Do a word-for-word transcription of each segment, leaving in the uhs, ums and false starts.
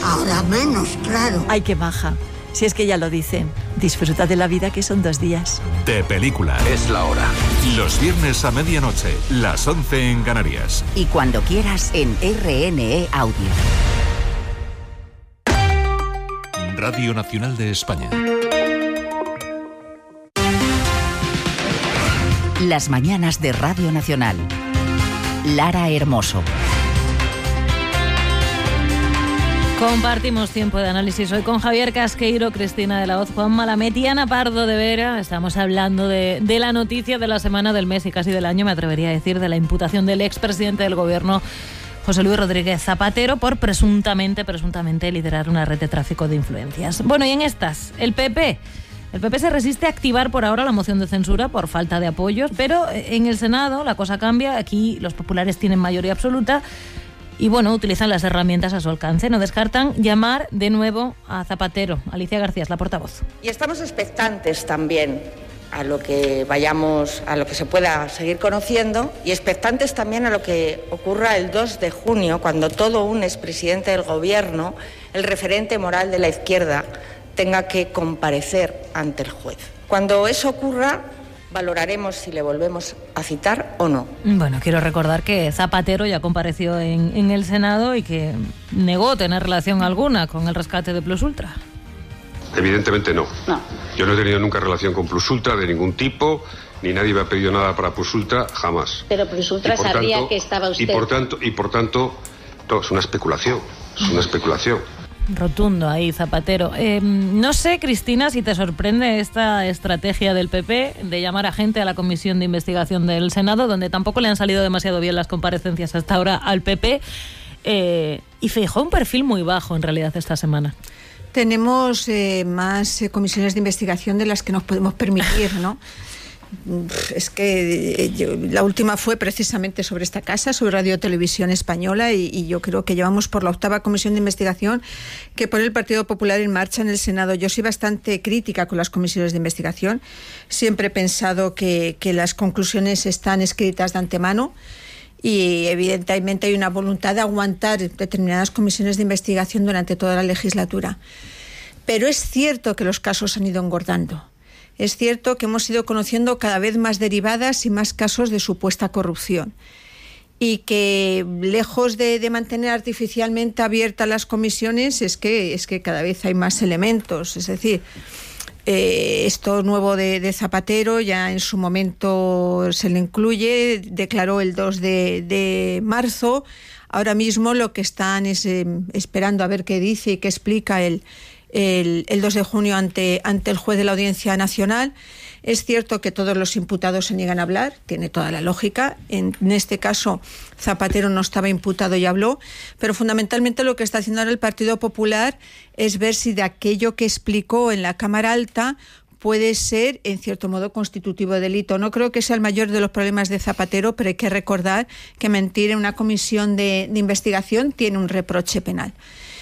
Ahora menos, claro. Ay, qué maja. Si es que ya lo dicen, disfruta de la vida que son dos días. De película. Es la hora. Los viernes a medianoche, las once en Canarias. Y cuando quieras en R N E Audio. Radio Nacional de España. Las mañanas de Radio Nacional. Lara Hermoso. Compartimos tiempo de análisis hoy con Javier Casqueiro, Cristina de la Hoz, Juan Malamet y Ana Pardo de Vera. Estamos hablando de, de la noticia de la semana, del mes y casi del año, me atrevería a decir, de la imputación del expresidente del gobierno, José Luis Rodríguez Zapatero, por presuntamente, presuntamente liderar una red de tráfico de influencias. Bueno, y en estas, el P P... El P P se resiste a activar por ahora la moción de censura por falta de apoyos, pero en el Senado la cosa cambia. Aquí los populares tienen mayoría absoluta y, bueno, utilizan las herramientas a su alcance. No descartan llamar de nuevo a Zapatero. Alicia García es la portavoz. Y estamos expectantes también a lo que vayamos, a lo que se pueda seguir conociendo, y expectantes también a lo que ocurra el dos de junio, cuando todo un expresidente del gobierno, el referente moral de la izquierda, tenga que comparecer ante el juez. Cuando eso ocurra, valoraremos si le volvemos a citar o no. Bueno, quiero recordar que Zapatero ya compareció en, en el Senado y que negó tener relación alguna con el rescate de Plus Ultra. Evidentemente no. No. Yo no he tenido nunca relación con Plus Ultra de ningún tipo, ni nadie me ha pedido nada para Plus Ultra, jamás. Pero Plus Ultra sabría tanto, que estaba usted... Y por tanto, y por tanto no, es una especulación, es una especulación. Rotundo ahí, Zapatero. Eh, no sé, Cristina, si te sorprende esta estrategia del P P de llamar a gente a la comisión de investigación del Senado, donde tampoco le han salido demasiado bien las comparecencias hasta ahora al P P, eh, y Feijóo un perfil muy bajo en realidad esta semana. Tenemos eh, más eh, comisiones de investigación de las que nos podemos permitir, ¿no? Es que eh, yo, la última fue precisamente sobre esta casa, sobre Radio Televisión Española, y, y yo creo que llevamos por la octava comisión de investigación que pone el Partido Popular en marcha en el Senado. Yo soy bastante crítica con las comisiones de investigación. Siempre he pensado que, que las conclusiones están escritas de antemano y evidentemente hay una voluntad de aguantar determinadas comisiones de investigación durante toda la legislatura. Pero es cierto que los casos han ido engordando. Es cierto que hemos ido conociendo cada vez más derivadas y más casos de supuesta corrupción. Y que lejos de, de mantener artificialmente abiertas las comisiones, es que, es que cada vez hay más elementos. Es decir, eh, esto nuevo de, de Zapatero ya en su momento se le incluye, declaró el dos de marzo. Ahora mismo lo que están es eh, esperando a ver qué dice y qué explica el El, el dos de junio ante, ante el juez de la Audiencia Nacional. Es cierto que todos los imputados se niegan a hablar, tiene toda la lógica. En, en este caso, Zapatero no estaba imputado y habló, pero fundamentalmente lo que está haciendo ahora el Partido Popular es ver si de aquello que explicó en la Cámara Alta puede ser, en cierto modo, constitutivo de delito. No creo que sea el mayor de los problemas de Zapatero, pero hay que recordar que mentir en una comisión de, de investigación tiene un reproche penal.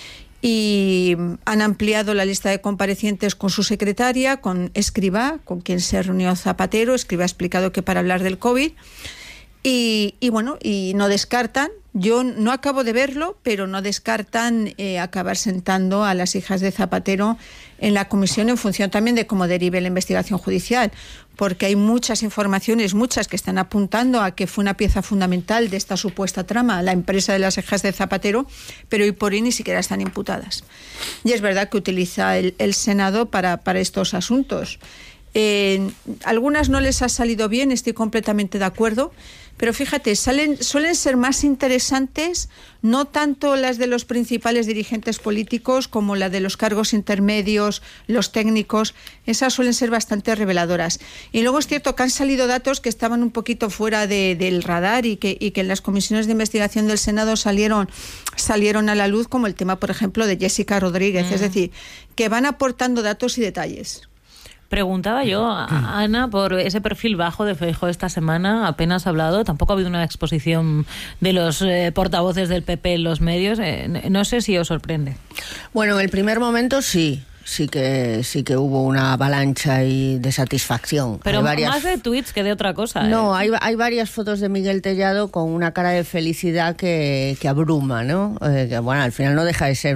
Y han ampliado la lista de comparecientes con su secretaria, con Escrivá, con quien se reunió Zapatero. Escrivá ha explicado que para hablar del COVID. Y, y bueno, y no descartan, yo no acabo de verlo, pero no descartan eh, acabar sentando a las hijas de Zapatero en la comisión en función también de cómo derive la investigación judicial, porque hay muchas informaciones, muchas que están apuntando a que fue una pieza fundamental de esta supuesta trama, la empresa de las hijas de Zapatero, pero hoy por hoy ni siquiera están imputadas. Y es verdad que utiliza el, el Senado para, para estos asuntos. Eh, algunas no les ha salido bien, estoy completamente de acuerdo, pero fíjate, salen, suelen ser más interesantes no tanto las de los principales dirigentes políticos como la de los cargos intermedios, los técnicos. Esas suelen ser bastante reveladoras. Y luego es cierto que han salido datos que estaban un poquito fuera de, del radar y que, y que en las comisiones de investigación del Senado salieron, salieron a la luz, como el tema, por ejemplo, de Jessica Rodríguez. Mm. Es decir, que van aportando datos y detalles. Preguntaba yo a Ana por ese perfil bajo de Feijóo esta semana, apenas ha hablado, tampoco ha habido una exposición de los eh, portavoces del P P en los medios, eh, no sé si os sorprende. Bueno, en el primer momento sí, sí que sí que hubo una avalancha y de satisfacción. Pero varias... más de tweets que de otra cosa. No, ¿eh? hay, hay varias fotos de Miguel Tellado con una cara de felicidad que, que abruma, ¿no? Eh, que, bueno, al final no deja de ser